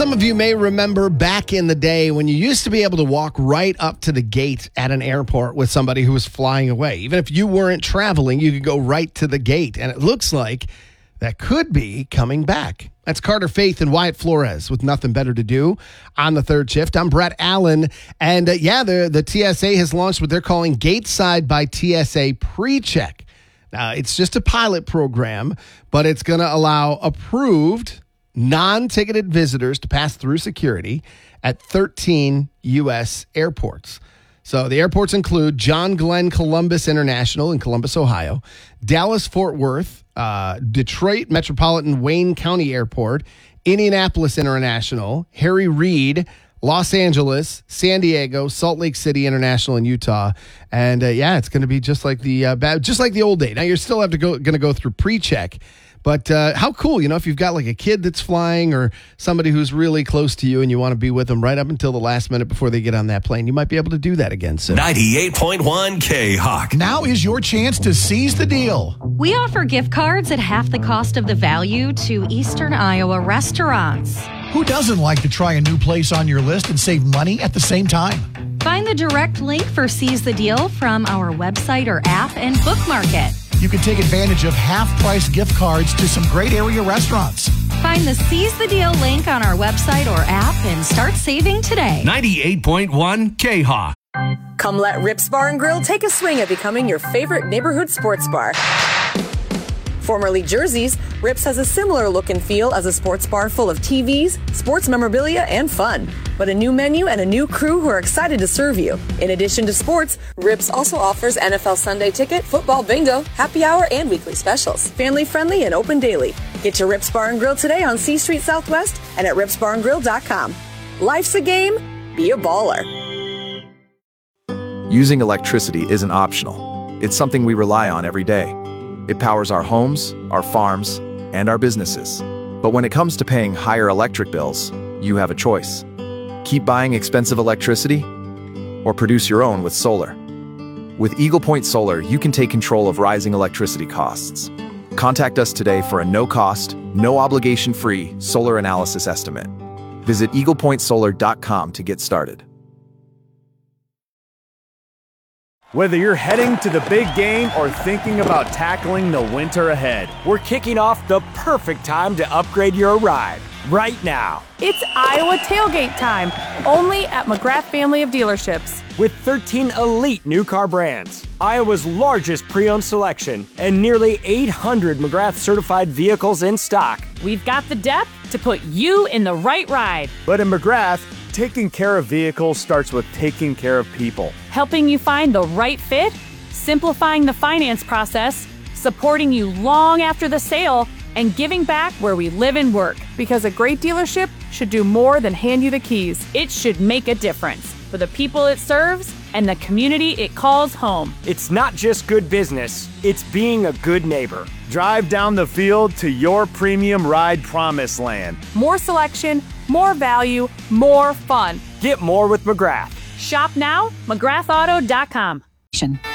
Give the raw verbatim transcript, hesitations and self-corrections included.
Some of you may remember back in the day when you used to be able to walk right up to the gate at an airport with somebody who was flying away. Even if you weren't traveling, you could go right to the gate. And it looks like that could be coming back. That's Carter Faith and Wyatt Flores with Nothing Better to Do on the third shift. I'm Brett Allen. And uh, yeah, the, the T S A has launched what they're calling Gateside by T S A PreCheck. Now, it's just a pilot program, but it's going to allow approved non-ticketed visitors to pass through security at thirteen U S airports. So the airports include John Glenn Columbus International in Columbus, Ohio, Dallas-Fort Worth, uh, Detroit Metropolitan Wayne County Airport, Indianapolis International, Harry Reid, Los Angeles, San Diego, Salt Lake City International in Utah. And uh, yeah, it's going to be just like the uh, just like the old day. Now, you're still have to go going to go through PreCheck. But uh, how cool, you know, if you've got like a kid that's flying or somebody who's really close to you and you want to be with them right up until the last minute before they get on that plane, you might be able to do that again soon. ninety-eight point one K-Hawk. Now is your chance to seize the deal. We offer gift cards at half the cost of the value to Eastern Iowa restaurants. Who doesn't like to try a new place on your list and save money at the same time? Find the direct link for Seize the Deal from our website or app and bookmark it. You can take advantage of half-price gift cards to some great area restaurants. Find the Seize the Deal link on our website or app and start saving today. ninety-eight point one K-Hawk. Come let Rips Bar and Grill take a swing at becoming your favorite neighborhood sports bar. Formerly Jersey's, Rips has a similar look and feel as a sports bar full of T Vs, sports memorabilia, and fun. But a new menu and a new crew who are excited to serve you. In addition to sports, Rips also offers N F L Sunday Ticket, football bingo, happy hour, and weekly specials. Family friendly and open daily. Get your Rips Bar and Grill today on C Street Southwest and at rips bar and grill dot com. Life's a game. Be a baller. Using electricity isn't optional. It's something we rely on every day. It powers our homes, our farms, and our businesses. But when it comes to paying higher electric bills, you have a choice. Keep buying expensive electricity or produce your own with solar. With Eagle Point Solar, you can take control of rising electricity costs. Contact us today for a no-cost, no-obligation-free solar analysis estimate. Visit eagle point solar dot com to get started. Whether you're heading to the big game or thinking about tackling the winter ahead, we're kicking off the perfect time to upgrade your ride right now. It's Iowa tailgate time, only at McGrath Family of Dealerships. With thirteen elite new car brands, Iowa's largest pre-owned selection, and nearly eight hundred McGrath certified vehicles in stock, we've got the depth to put you in the right ride. But in McGrath, taking care of vehicles starts with taking care of people. Helping you find the right fit, simplifying the finance process, supporting you long after the sale, and giving back where we live and work. Because a great dealership should do more than hand you the keys. It should make a difference for the people it serves and the community it calls home. It's not just good business, it's being a good neighbor. Drive down the field to your premium ride promised land. More selection, more value, more fun. Get more with McGrath. Shop now, McGrath Auto dot com.